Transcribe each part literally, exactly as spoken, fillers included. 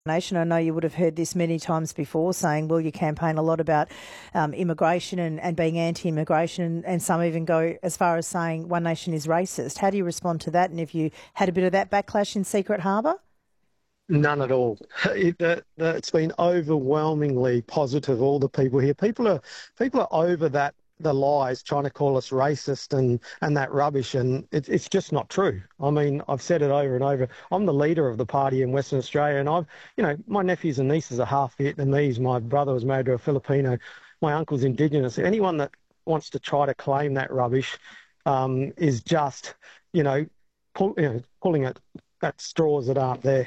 Nation. I know you would have heard this many times before, saying, well, you campaign a lot about um, immigration and, and being anti-immigration, and, and some even go as far as saying One Nation is racist. How do you respond to that? And have you had a bit of that backlash in Secret Harbour? None at all. It, uh, it's been overwhelmingly positive, all the people here. People are people are over that, the lies, trying to call us racist and, and that rubbish, and it, it's just not true. I mean, I've said it over and over. I'm the leader of the party in Western Australia, and I've, you know, my nephews and nieces are half Vietnamese. My brother was married to a Filipino. My uncle's Indigenous. Anyone that wants to try to claim that rubbish um, is just, you know, pull, you know, pulling at, at straws that aren't there.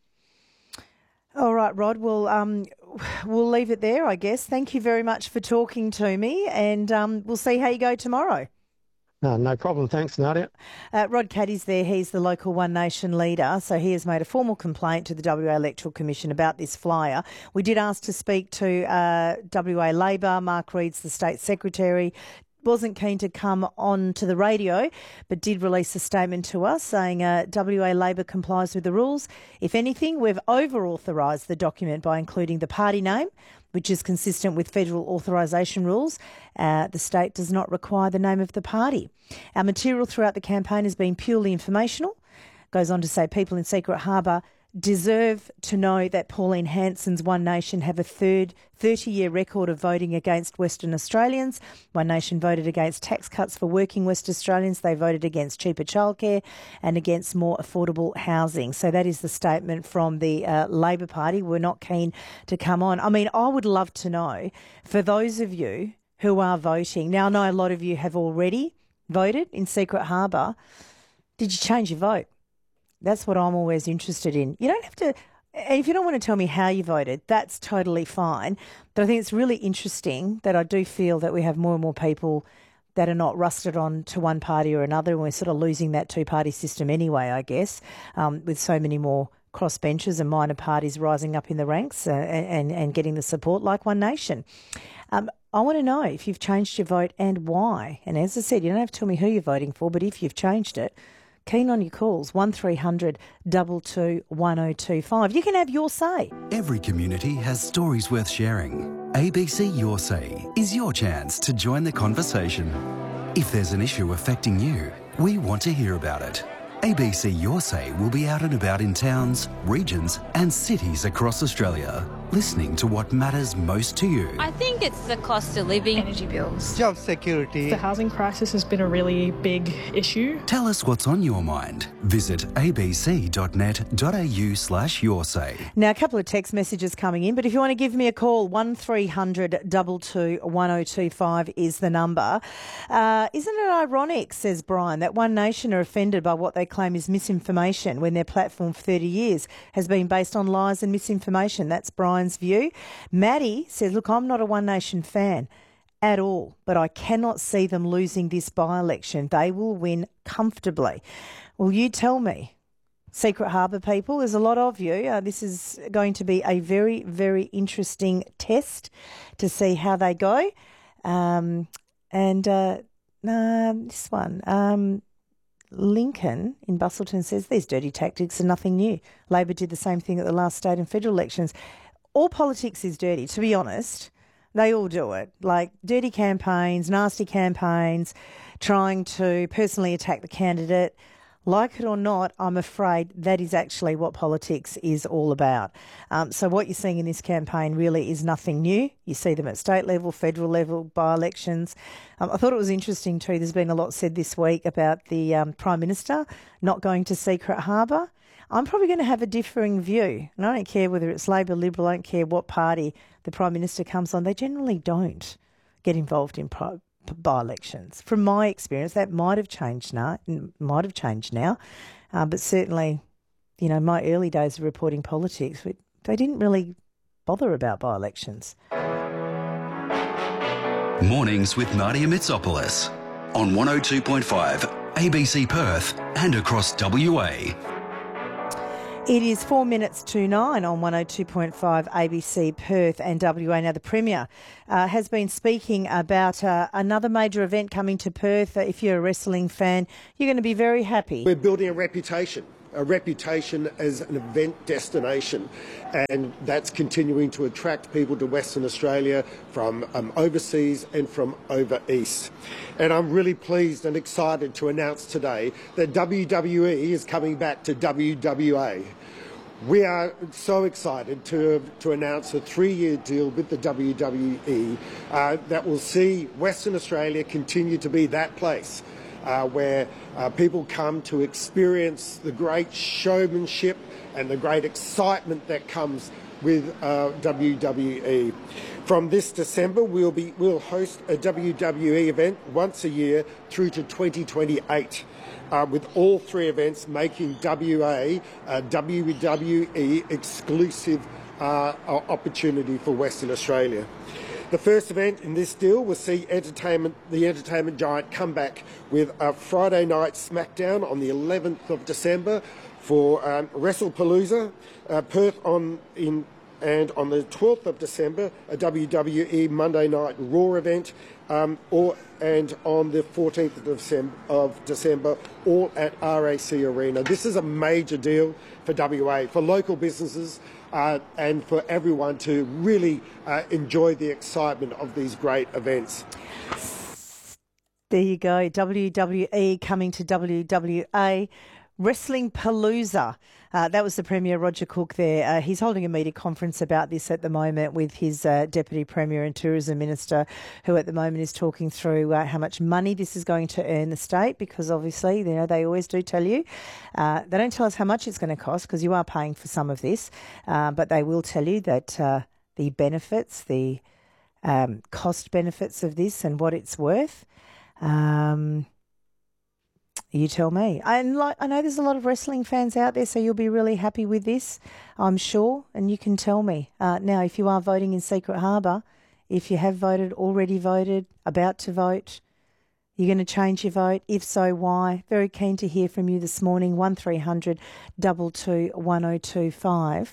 All right, Rod, well, um, we'll leave it there, I guess. Thank you very much for talking to me, and um, we'll see how you go tomorrow. No, no problem. Thanks, Nadia. Uh, Rod Caddy's there. He's the local One Nation leader, so he has made a formal complaint to the W A Electoral Commission about this flyer. We did ask to speak to uh, W A Labor. Mark Reed's the State Secretary. Wasn't keen to come on to the radio, but did release a statement to us saying uh, W A Labor complies with the rules. If anything, we've over-authorised the document by including the party name, which is consistent with federal authorisation rules. Uh, the state does not require the name of the party. Our material throughout the campaign has been purely informational. Goes on to say people in Secret Harbour deserve to know that Pauline Hanson's One Nation have a third thirty-year record of voting against Western Australians. One Nation voted against tax cuts for working West Australians. They voted against cheaper childcare and against more affordable housing. So that is the statement from the uh, Labor Party. We're not keen to come on. I mean, I would love to know, for those of you who are voting, now I know a lot of you have already voted in Secret Harbour, did you change your vote? That's what I'm always interested in. You don't have to, and if you don't want to tell me how you voted, that's totally fine. But I think it's really interesting that I do feel that we have more and more people that are not rusted on to one party or another, and we're sort of losing that two-party system anyway, I guess, um, with so many more crossbenchers and minor parties rising up in the ranks uh, and, and getting the support like One Nation. Um, I want to know if you've changed your vote and why. And as I said, you don't have to tell me who you're voting for, but if you've changed it, keen on your calls, one three hundred two two one oh two five. You can have your say. Every community has stories worth sharing. A B C Your Say is your chance to join the conversation. If there's an issue affecting you, we want to hear about it. A B C Your Say will be out and about in towns, regions and cities across Australia, listening to what matters most to you. I think it's the cost of living. Energy bills. Job security. The housing crisis has been a really big issue. Tell us what's on your mind. Visit abc.net.au slash your say. Now, a couple of text messages coming in, but if you want to give me a call, one three hundred two two one oh two five is the number. Uh, isn't it ironic, says Brian, that One Nation are offended by what they claim is misinformation when their platform for thirty years has been based on lies and misinformation? That's Brian's view. Maddie says, look, I'm not a One Nation fan at all, but I cannot see them losing this by-election. They will win comfortably. Well, you tell me. Secret Harbour people, there's a lot of you. Uh, this is going to be a very, very interesting test to see how they go. Um, and uh, nah, this one, um, Lincoln in Bustleton says, these dirty tactics are nothing new. Labor did the same thing at the last state and federal elections. All politics is dirty, to be honest. They all do it. Like dirty campaigns, nasty campaigns, trying to personally attack the candidate. Like it or not, I'm afraid that is actually what politics is all about. Um, so what you're seeing in this campaign really is nothing new. You see them at state level, federal level, by-elections. Um, I thought it was interesting too, there's been a lot said this week about the um, Prime Minister not going to Secret Harbour. I'm probably going to have a differing view. And I don't care whether it's Labor, Liberal, I don't care what party the Prime Minister comes on. They generally don't get involved in pro- by-elections. From my experience, that might have changed now, might have changed now, uh, but certainly, you know, my early days of reporting politics, they didn't really bother about by-elections. Mornings with Nadia Mitsopoulos on one oh two point five A B C Perth and across W A. It is four minutes to nine on one oh two point five A B C Perth and W A. Now, the Premier uh, has been speaking about uh, another major event coming to Perth. Uh, if you're a wrestling fan, you're going to be very happy. We're building a reputation a reputation as an event destination, and that's continuing to attract people to Western Australia from um, overseas and from over east. And I'm really pleased and excited to announce today that W W E is coming back to W W A. We are so excited to, to announce a three-year deal with the W W E uh, that will see Western Australia continue to be that place uh, where uh, people come to experience the great showmanship and the great excitement that comes with uh, W W E. From this December, we'll be we'll host a W W E event once a year through to twenty twenty-eight. Uh, with all three events making W A a W W E exclusive uh, opportunity for Western Australia. The first event in this deal will see entertainment, the entertainment giant come back with a Friday night SmackDown on the eleventh of December for um, WrestlePalooza, uh, Perth on in and on the twelfth of December, a W W E Monday Night Raw event, um, or and on the fourteenth of December, of December, all at R A C Arena. This is a major deal for W A, for local businesses, uh, and for everyone to really uh, enjoy the excitement of these great events. There you go, W W E coming to W W A. Wrestling Palooza. Uh, that was the Premier, Roger Cook, there. Uh, he's holding a media conference about this at the moment with his uh, Deputy Premier and Tourism Minister, who at the moment is talking through uh, how much money this is going to earn the state, because obviously, you know, they always do tell you. Uh, they don't tell us how much it's going to cost, because you are paying for some of this, uh, but they will tell you that uh, the benefits, the um, cost benefits of this and what it's worth. Um You tell me. And like, I know there's a lot of wrestling fans out there, so you'll be really happy with this, I'm sure, and you can tell me. Uh, now, if you are voting in Secret Harbour, if you have voted, already voted, about to vote, you're going to change your vote. If so, why? Very keen to hear from you this morning, one three hundred two two one oh two five.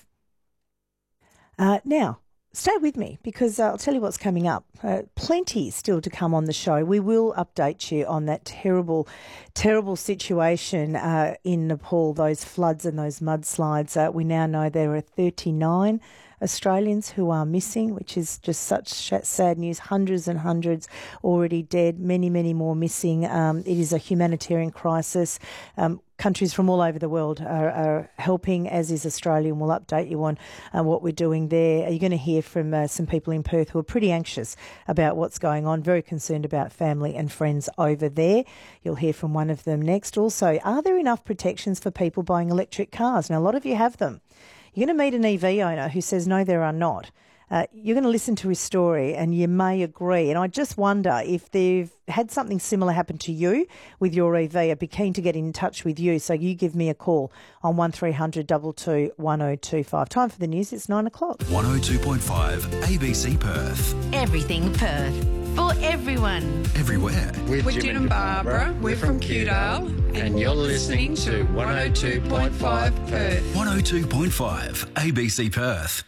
Uh, now, stay with me, because uh, I'll tell you what's coming up. Uh, plenty still to come on the show. We will update you on that terrible, terrible situation uh, in Nepal, those floods and those mudslides. Uh, we now know there are thirty-nine Australians who are missing, which is just such sad news. Hundreds and hundreds already dead, many, many more missing. Um, it is a humanitarian crisis. Um, countries from all over the world are, are helping, as is Australia, and we'll update you on uh, what we're doing there. You're going to hear from uh, some people in Perth who are pretty anxious about what's going on, very concerned about family and friends over there. You'll hear from one of them next. Also, are there enough protections for people buying electric cars? Now, a lot of you have them. You're going to meet an E V owner who says, no, there are not. Uh, you're going to listen to his story and you may agree. And I just wonder if they've had something similar happen to you with your E V. I'd be keen to get in touch with you. So you give me a call on one three hundred two two one oh two five. Time for the news. It's nine o'clock. one oh two point five A B C Perth. Everything Perth. For everyone. Everywhere. With, with Jim and Barbara, we're from Kewdale, and you're listening to one oh two point five Perth. one oh two point five A B C Perth.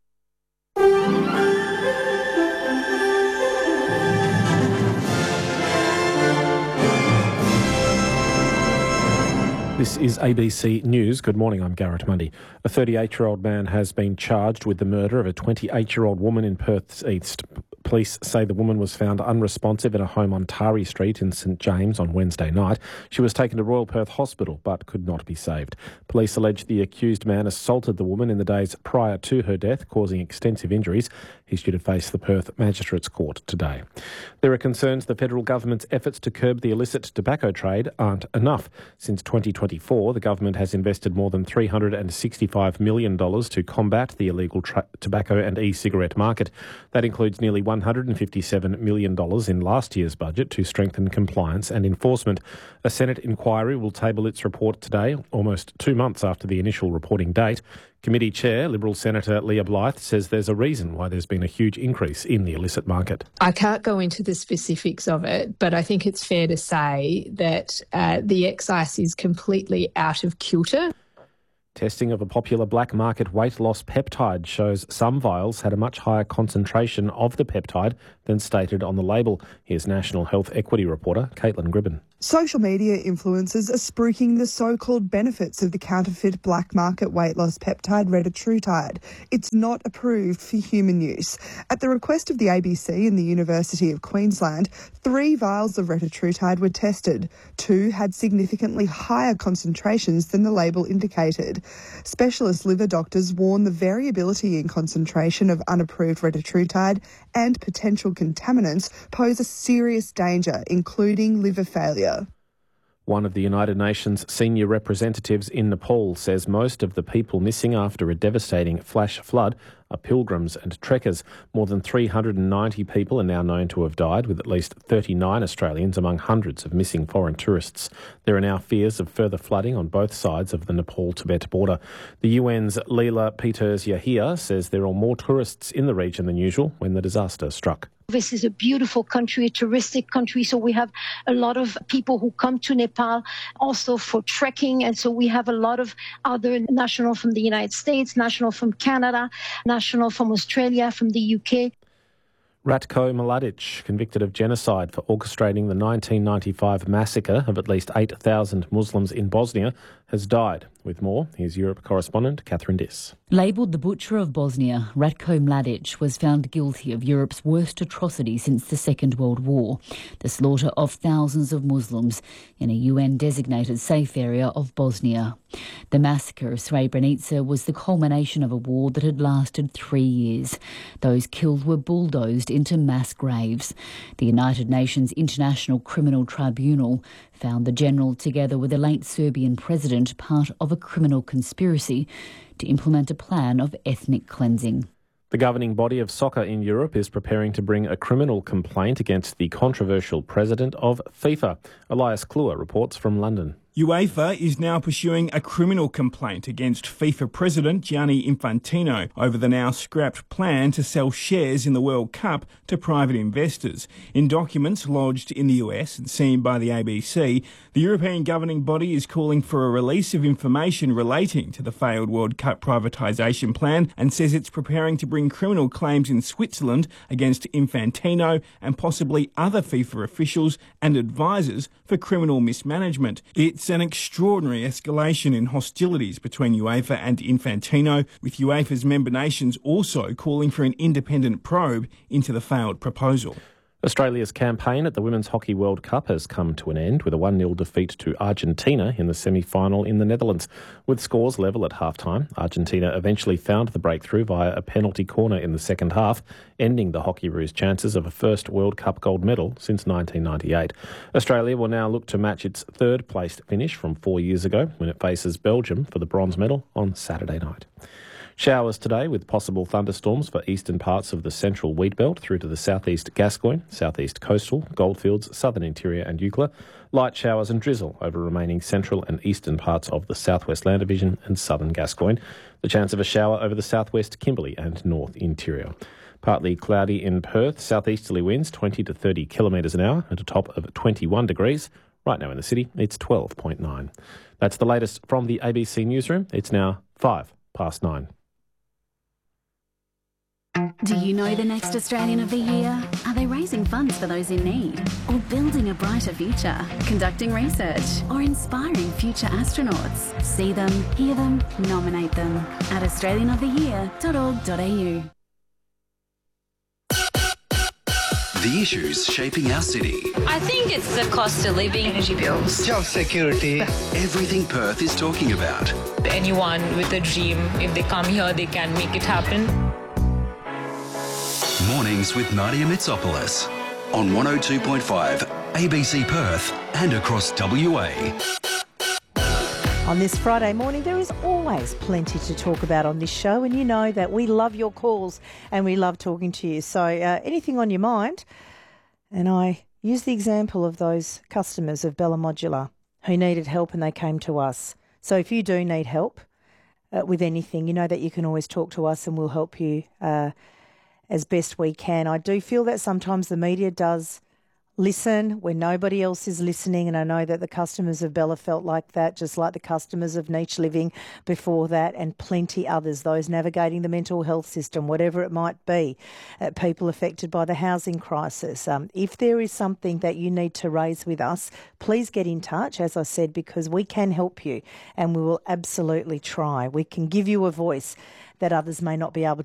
This is A B C News. Good morning, I'm Garrett Mundy. A thirty-eight-year-old man has been charged with the murder of a twenty-eight-year-old woman in Perth's East. Police say the woman was found unresponsive in a home on Tari Street in St James on Wednesday night. She was taken to Royal Perth Hospital but could not be saved. Police allege the accused man assaulted the woman in the days prior to her death, causing extensive injuries. He's due to face the Perth Magistrates Court today. There are concerns the federal government's efforts to curb the illicit tobacco trade aren't enough. Since twenty twenty-four, the government has invested more than three hundred sixty-five million dollars to combat the illegal tra- tobacco and e-cigarette market. That includes nearly one hundred fifty-seven million dollars in last year's budget to strengthen compliance and enforcement. A Senate inquiry will table its report today, almost two months after the initial reporting date. Committee Chair, Liberal Senator Leah Blythe, says there's a reason why there's been a huge increase in the illicit market. I can't go into the specifics of it, but I think it's fair to say that uh, the excise is completely out of kilter. Testing of a popular black market weight loss peptide shows some vials had a much higher concentration of the peptide than stated on the label. Here's National Health Equity reporter Caitlin Gribben. Social media influencers are spruiking the so-called benefits of the counterfeit black market weight loss peptide retatrutide. It's not approved for human use. At the request of the A B C and the University of Queensland, three vials of retatrutide were tested. Two had significantly higher concentrations than the label indicated. Specialist liver doctors warn the variability in concentration of unapproved retatrutide and potential contaminants pose a serious danger, including liver failure. One of the United Nations senior representatives in Nepal says most of the people missing after a devastating flash flood are pilgrims and trekkers. More than three hundred ninety people are now known to have died, with at least thirty-nine Australians among hundreds of missing foreign tourists. There are now fears of further flooding on both sides of the Nepal-Tibet border. The U N's Leela Peters-Yahia says there are more tourists in the region than usual when the disaster struck. This is a beautiful country, a touristic country, so we have a lot of people who come to Nepal also for trekking, and so we have a lot of other national from the United States, national from Canada, national from Australia, from the U K. Ratko Mladic, convicted of genocide for orchestrating the nineteen ninety-five massacre of at least eight thousand Muslims in Bosnia, has died. With more, here's Europe correspondent Catherine Diss. Labelled the Butcher of Bosnia, Ratko Mladic was found guilty of Europe's worst atrocity since the Second World War, the slaughter of thousands of Muslims in a U N-designated safe area of Bosnia. The massacre of Srebrenica was the culmination of a war that had lasted three years. Those killed were bulldozed into mass graves. The United Nations International Criminal Tribunal found the general, together with the late Serbian president, part of a criminal conspiracy to implement a plan of ethnic cleansing. The governing body of soccer in Europe is preparing to bring a criminal complaint against the controversial president of FIFA. Elias Kluwer reports from London. UEFA is now pursuing a criminal complaint against FIFA President Gianni Infantino over the now scrapped plan to sell shares in the World Cup to private investors. In documents lodged in the U S and seen by the A B C, the European governing body is calling for a release of information relating to the failed World Cup privatisation plan and says it's preparing to bring criminal claims in Switzerland against Infantino and possibly other FIFA officials and advisors for criminal mismanagement. It's an extraordinary escalation in hostilities between UEFA and Infantino, with UEFA's member nations also calling for an independent probe into the failed proposal. Australia's campaign at the Women's Hockey World Cup has come to an end with a one nil defeat to Argentina in the semi-final in the Netherlands. With scores level at half-time, Argentina eventually found the breakthrough via a penalty corner in the second half, ending the Hockeyroos' chances of a first World Cup gold medal since nineteen ninety-eight. Australia will now look to match its third-placed finish from four years ago when it faces Belgium for the bronze medal on Saturday night. Showers today with possible thunderstorms for eastern parts of the central wheat belt through to the southeast Gascoyne, southeast coastal, Goldfields, southern interior and Eucla. Light showers and drizzle over remaining central and eastern parts of the southwest Land Division and southern Gascoyne. The chance of a shower over the southwest Kimberley and north interior. Partly cloudy in Perth, southeasterly winds twenty to thirty kilometres an hour at a top of twenty-one degrees. Right now in the city, it's twelve point nine. That's the latest from the A B C Newsroom. It's now five past nine. Do you know the next Australian of the Year? Are they raising funds for those in need? Or building a brighter future? Conducting research? Or inspiring future astronauts? See them, hear them, nominate them at australian of the year dot org dot a u. The issues shaping our city. I think it's the cost of living, energy bills, job security. Everything Perth is talking about. Anyone with a dream, if they come here, they can make it happen. Mornings with Nadia Mitsopoulos on one oh two point five A B C Perth and across W A. On this Friday morning, there is always plenty to talk about on this show, and you know that we love your calls and we love talking to you. So uh, anything on your mind, and I use the example of those customers of Bella Modular who needed help and they came to us. So if you do need help uh, with anything, you know that you can always talk to us and we'll help you uh, as best we can. I do feel that sometimes the media does listen when nobody else is listening, and I know that the customers of Bella felt like that, just like the customers of Niche Living before that, and plenty others, those navigating the mental health system, whatever it might be, uh, people affected by the housing crisis. Um, if there is something that you need to raise with us, please get in touch, as I said, because we can help you and we will absolutely try. We can give you a voice that others may not be able